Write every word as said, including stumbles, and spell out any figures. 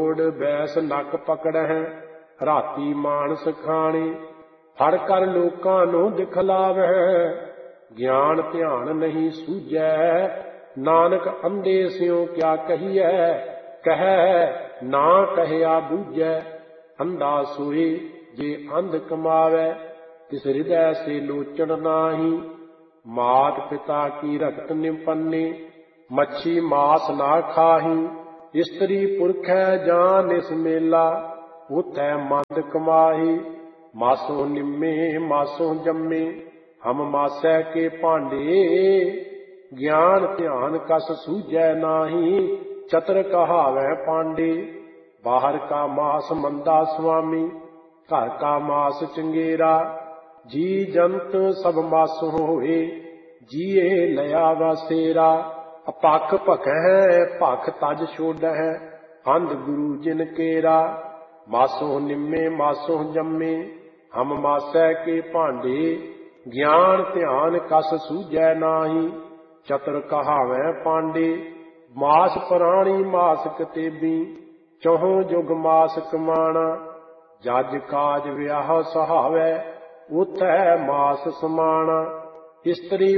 ਜੋੜ ਬੈਸ ਨੱਕ ਪਕੜਹਿ, ਰਾਤੀ ਮਾਨਸ ਖਾਣੇ। ਫੜ ਕਰ ਲੋਕਾਂ ਨੂੰ ਦਿਖਲਾਵਹਿ, ਗਿਆਨ ਧਿਆਨ ਨਹੀਂ ਸੂਝੈ। ਨਾਨਕ ਅੰਧੇ ਸਿਉ ਕਿਆ ਕਹੀਐ, ਕਹਿ ਨਾ ਕਹਿਆ ਬੂਝੈ। ਅੰਧਾ ਸੋਏ ਜੇ ਅੰਧ ਕਮਾਵੈ, ਤਿਸ ਹਿਰਦੈ ਸੇ ਲੋਚਨ ਨਾਹੀ। ਮਾਤ ਪਿਤਾ ਕੀ ਰਖਤ ਨਿਪੰਨੇ, ਮੱਛੀ ਮਾਸ ਨਾ ਖਾਹੀ। ਇਸਤਰੀ ਪੁਰਖੈ ਜਾਂ ਨਿਸ ਮੇਲਾ, ਉਥੈ ਮੰਦ ਕਮਾਹੀ। ਮਾਸੋ ਨਿੰਮੇ ਮਾਸੋ ਜੰਮੇ, ਹਮ ਮਾਸੈ ਕੇ ਭਾਂਡੇ। ਗਿਆਨ ਧਿਆਨ ਕਸ ਸੂਝੈ ਨਾਹੀ, ਚਤਰ ਕਹਾਵੈ ਪਾਂਡੇ। ਬਾਹਰ ਕਾ ਮਾਸ ਮੰਦਾ ਸੁਆਮੀ, ਘਰ ਕਾ ਮਾਸ ਚੰਗੇਰਾ। ਜੀ ਜੰਤ ਸਭ ਮਾਸੁ ਹੋਏ, ਜੀਏ ਲਿਆ ਵਾਸੇਰਾ। ਅਪੱਖ ਭਖੈ ਭਖ ਤਜ ਛੋਡਹਿ, ਅੰਧ ਗੁਰੂ ਜਿਨ ਕੇਰਾ। ਮਾਸੋ ਨਿੰਮੇ ਮਾਸੋ ਜੰਮੇ, ਹਮ ਮਾਸੈ ਕੇ ਭਾਂਡੇ। ਗਿਆਨ ਧਿਆਨ ਕਸ ਸੂਝੈ ਨਾਹੀ, ਚਤਰ ਕਹਾਵੈ ਪਾਂਡੇ। ਮਾਸ ਪ੍ਰਾਣੀ ਮਾਸ ਕਤੇਬੀ, ਚਹੁ ਜੁਗ ਮਾਸ ਕਮਾਣਾ। ਜਜ ਕਾਜ ਵਿਆਹ ਸਹਾਵੈ, ਉਥੈ ਮਾਸ ਸਮਾਣਾ। ਇਸਤਰੀ